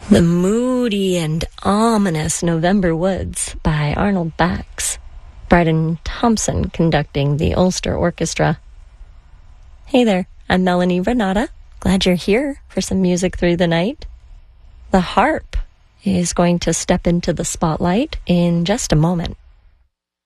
The moody and ominous November Woods by Arnold Bax. Bryden Thompson conducting the Ulster Orchestra. Hey there, I'm Melanie Renata. Glad you're here for some music through the night. The harp is going to step into the spotlight in just a moment.